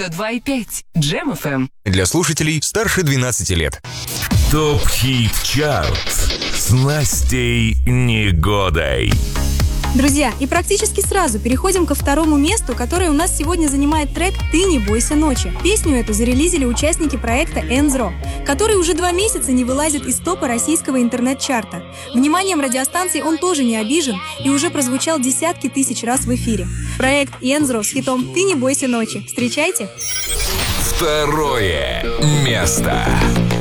102,5 Jam FM. Для слушателей старше 12 лет. ТОП-хит-чарт с Настей Негодой. Друзья, и практически сразу переходим ко второму месту, которое у нас сегодня занимает трек «Ты не бойся ночи». Песню эту зарелизили участники проекта Энзро, который уже 2 месяца не вылазит из топа российского интернет-чарта. Вниманием радиостанций он тоже не обижен и уже прозвучал десятки тысяч раз в эфире. Проект Энзро с хитом «Ты не бойся ночи». Встречайте! Второе место.